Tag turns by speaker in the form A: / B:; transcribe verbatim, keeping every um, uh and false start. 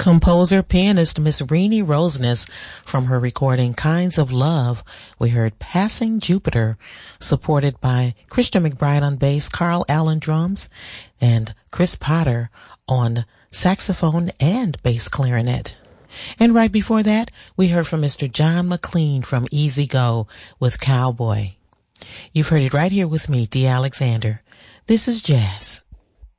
A: Composer, pianist Miss Renee Roseness from her recording Kinds of Love. We heard Passing Jupiter, supported by Christian McBride on bass, Carl Allen drums, and Chris Potter on saxophone and bass clarinet. And right before that, we heard from Mister John McLean from Easy Go with Cowboy. You've heard it right here with me, Dee Alexander. This is Jazz.